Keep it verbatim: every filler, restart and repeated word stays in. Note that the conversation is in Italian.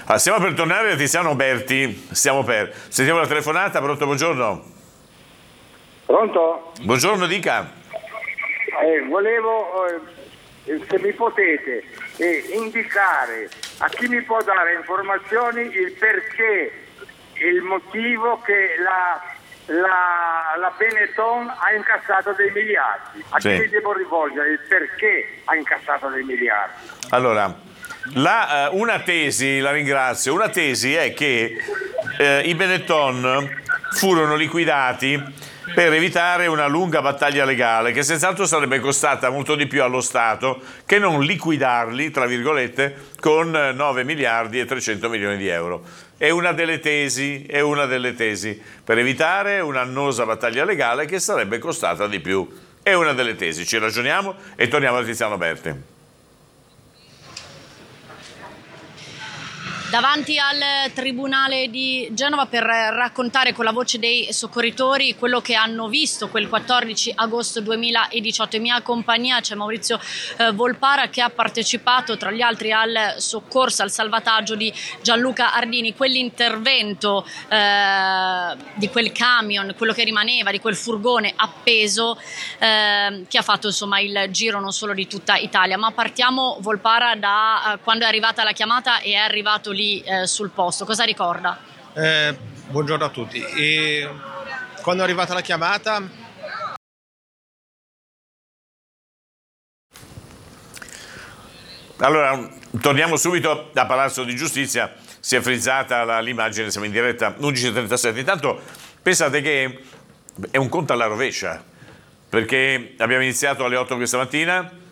Ah, stiamo per tornare a Tiziano Berti, stiamo per. Sentiamo la telefonata, pronto, buongiorno. Pronto? Buongiorno, dica. Eh, volevo, eh, se mi potete, eh, indicare a chi mi può dare informazioni il perché, il motivo che la, la, la Benetton ha incassato dei miliardi. A Sì. chi mi devo rivolgere il perché ha incassato dei miliardi? Allora, la, uh, una tesi, la ringrazio, una tesi è che eh, i Benetton furono liquidati per evitare una lunga battaglia legale che senz'altro sarebbe costata molto di più allo Stato che non liquidarli, tra virgolette, con nove miliardi e trecento milioni di euro. È una delle tesi, è una delle tesi, per evitare un'annosa battaglia legale che sarebbe costata di più. È una delle tesi, ci ragioniamo e torniamo a Tiziano Berti. Davanti al Tribunale di Genova per raccontare con la voce dei soccorritori quello che hanno visto quel quattordici agosto duemiladiciotto. In mia compagnia c'è Maurizio eh, Volpara, che ha partecipato tra gli altri al soccorso, al salvataggio di Gianluca Ardini, quell'intervento eh, di quel camion, quello che rimaneva di quel furgone appeso eh, che ha fatto insomma il giro non solo di tutta Italia. Ma partiamo, Volpara, da eh, quando è arrivata la chiamata e è arrivato lì Eh, sul posto. Cosa ricorda? Eh, buongiorno a tutti. E quando è arrivata la chiamata? Allora, torniamo subito a Palazzo di Giustizia. Si è frizzata la, l'immagine, siamo in diretta undici e trentasette. Intanto pensate che è un conto alla rovescia, perché abbiamo iniziato alle otto questa mattina,